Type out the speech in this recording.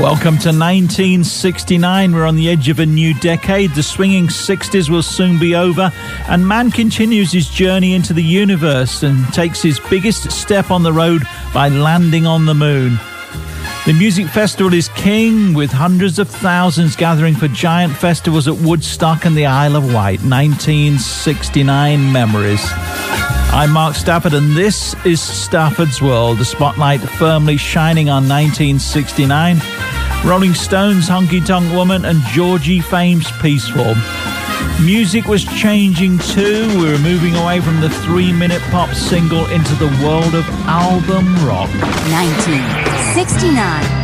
Welcome to 1969. We're on the edge of a new decade. The swinging 60s will soon be over, and man continues his journey into the universe and takes his biggest step on the road by landing on the moon. The music festival is king, with hundreds of thousands gathering for giant festivals at Woodstock and the Isle of Wight. 1969 memories. I'm Mark Stafford, and this is Stafford's World, the spotlight firmly shining on 1969. Rolling Stones' Honky Tonk Woman and Georgie Fame's Peaceful. Music was changing too. We were moving away from the 3-minute pop single into the world of album rock. 1969.